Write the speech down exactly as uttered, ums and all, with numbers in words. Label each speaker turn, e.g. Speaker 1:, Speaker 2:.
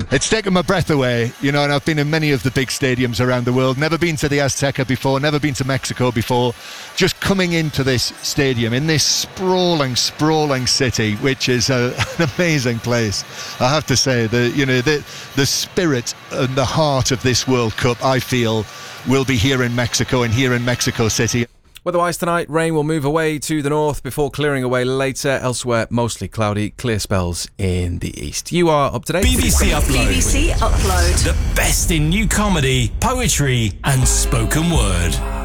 Speaker 1: It's taken my breath away, you know, and I've been in many of the big stadiums around the world. Never been to the Azteca before, never been to Mexico before. Just coming into this stadium, in this sprawling, sprawling city, which is a, an amazing place. I have to say, the you know, the, the spirit and the heart of this World Cup, I feel, will be here in Mexico and here in Mexico City.
Speaker 2: Weather-wise tonight, rain will move away to the north before clearing away later. Elsewhere, mostly cloudy, clear spells in the east. You are up to date.
Speaker 3: B B C Upload.
Speaker 4: B B C Upload.
Speaker 3: The best in new comedy, poetry and spoken word.